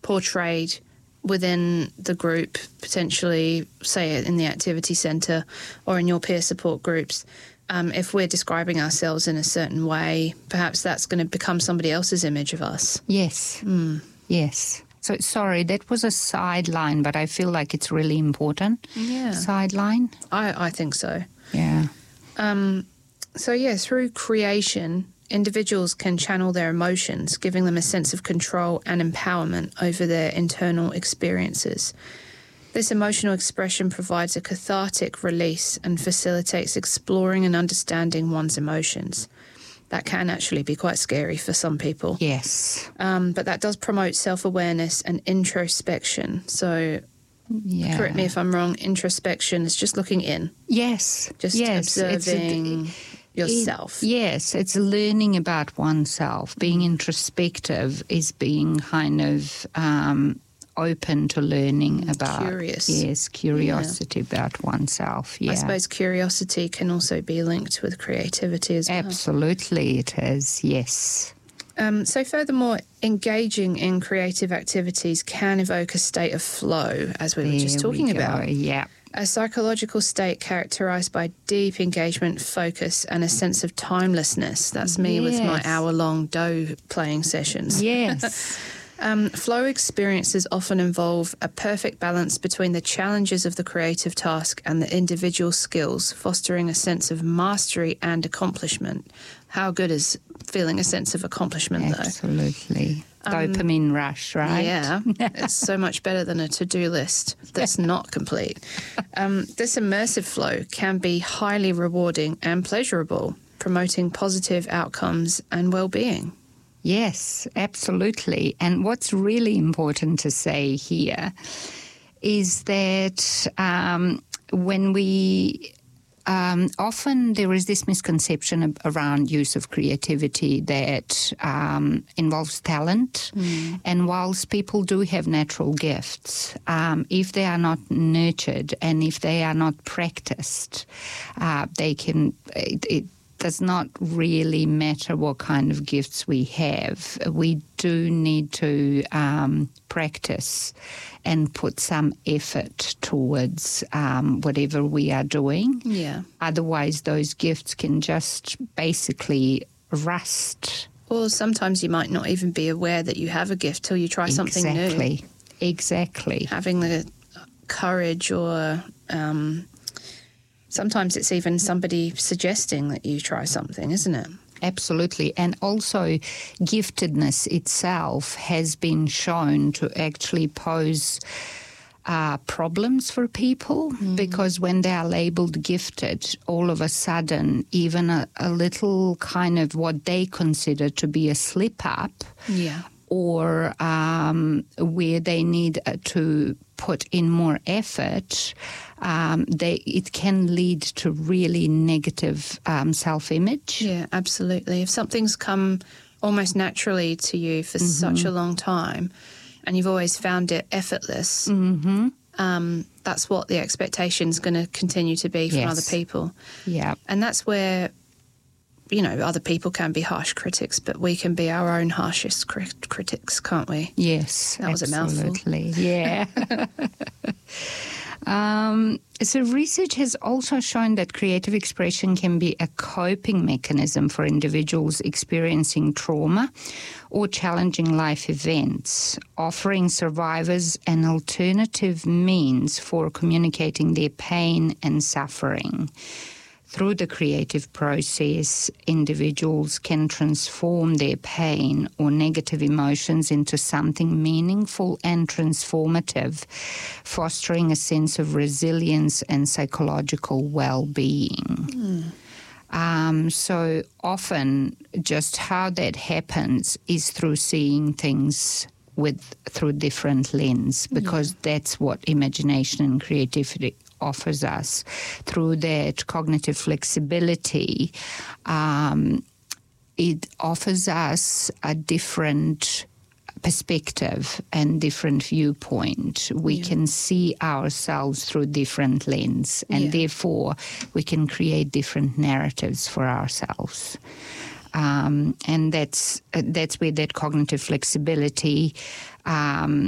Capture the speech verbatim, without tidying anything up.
portrayed within the group, potentially, say, in the activity centre or in your peer support groups. Um, if we're describing ourselves in a certain way, perhaps that's going to become somebody else's image of us. Yes. Mm. Yes. So, sorry, that was a sideline, but I feel like it's really important. Yeah. Sideline? I, I think so. Yeah. Um, so, yeah, through creation, individuals can channel their emotions, giving them a sense of control and empowerment over their internal experiences. This emotional expression provides a cathartic release and facilitates exploring and understanding one's emotions. That can actually be quite scary for some people. Yes. Um, but that does promote self-awareness and introspection. So, yeah. correct me if I'm wrong, introspection is just looking in. Yes. Just yes. observing It's a, yourself. It, yes, it's learning about oneself. Being introspective is being kind of um, open to learning Mm, about... curious. Yes, curiosity yeah. about oneself, yeah. I suppose curiosity can also be linked with creativity as well. Absolutely it is, yes. Um, so furthermore, engaging in creative activities can evoke a state of flow, as we there were just talking we go. about. Yeah. A psychological state characterised by deep engagement, focus and a sense of timelessness. That's me yes. with my hour-long dough playing sessions. Yes. Um, flow experiences often involve a perfect balance between the challenges of the creative task and the individual skills, fostering a sense of mastery and accomplishment. How good is feeling a sense of accomplishment, though? Absolutely. Um, Dopamine rush, right? Yeah. It's so much better than a to-do list that's not complete. Um, this immersive flow can be highly rewarding and pleasurable, promoting positive outcomes and well-being. Yes, absolutely. And what's really important to say here is that um, when we um, often there is this misconception around use of creativity that um, involves talent. Mm. And whilst people do have natural gifts, um, if they are not nurtured and if they are not practiced, uh, they can... It, it, does not really matter what kind of gifts we have. We do need to um, practice and put some effort towards um, whatever we are doing. Yeah. Otherwise, those gifts can just basically rust. Or sometimes you might not even be aware that you have a gift till you try something new. Exactly. Exactly. Having the courage or... Um, Sometimes it's even somebody suggesting that you try something, isn't it? Absolutely. And also giftedness itself has been shown to actually pose uh, problems for people mm. because when they are labelled gifted, all of a sudden, even a, a little kind of what they consider to be a slip-up yeah. or um, where they need uh, to put in more effort, um, they, it can lead to really negative um, self-image. Yeah, absolutely. If something's come almost naturally to you for mm-hmm. such a long time and you've always found it effortless, mm-hmm. um, that's what the expectation's going to continue to be from yes. other people. Yeah. And that's where, you know, other people can be harsh critics, but we can be our own harshest crit- critics, can't we? Yes, that was absolutely. a mouthful. Yeah. um, so research has also shown that creative expression can be a coping mechanism for individuals experiencing trauma or challenging life events, offering survivors an alternative means for communicating their pain and suffering. Through the creative process, individuals can transform their pain or negative emotions into something meaningful and transformative, fostering a sense of resilience and psychological well-being. Mm. Um, so often just how that happens is through seeing things with through different lens, because yeah. that's what imagination and creativity offers us. Through that cognitive flexibility, um, it offers us a different perspective and different viewpoint. We yeah. can see ourselves through different lens, and yeah. therefore we can create different narratives for ourselves. Um, and that's uh, that's where that cognitive flexibility um,